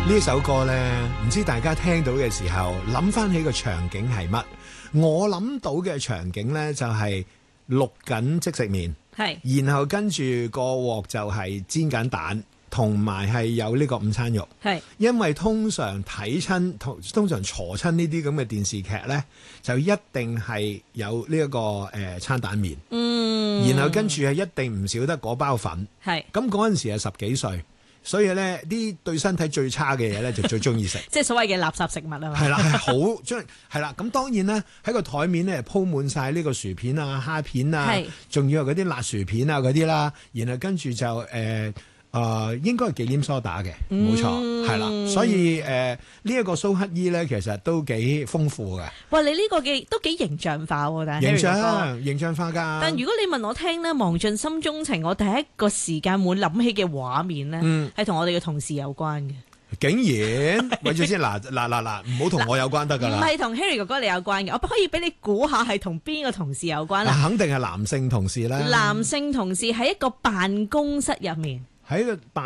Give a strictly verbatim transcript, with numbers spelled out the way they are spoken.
呢首歌呢，唔知大家聽到嘅時候諗翻起個場景係乜？我諗到嘅場景呢，就係淥緊即食麵，係，然後跟住個鑊就係煎緊蛋，同埋係有呢個午餐肉，係。因為通常睇親，通常坐親呢啲咁嘅電視劇呢，就一定係有呢、這、一個誒、呃、餐蛋麵，嗯，然後跟住係一定唔少得嗰包粉，係。咁嗰陣時係十幾歲。所以咧，啲對身體最差嘅嘢咧，就最中意食，即係所謂嘅垃圾食物啊嘛。係啦，係好將係啦。咁當然咧，喺個台面咧鋪滿晒呢個薯片啊、蝦片啊，仲要係嗰啲辣薯片啊嗰啲啦。然後跟住就誒。呃誒、呃、應該係忌廉梳打嘅，冇錯，係、嗯、啦，所以誒呢一個蘇乞兒咧，其實都幾豐富嘅。哇！你呢個嘅都幾形象化喎，但係形象形象化㗎。但如果你問我聽咧，忘盡心中情，我第一個時間會諗起嘅畫面咧，係、嗯、同我哋嘅同事有關嘅。竟然，喂住先，嗱嗱嗱嗱，唔好同我有關得㗎啦。唔係同 Harry 哥哥你有關嘅，我可以俾你估下係同邊個同事有關啦、啊？肯定係男性同事啦。男性同事喺一個辦公室入面。喺個辦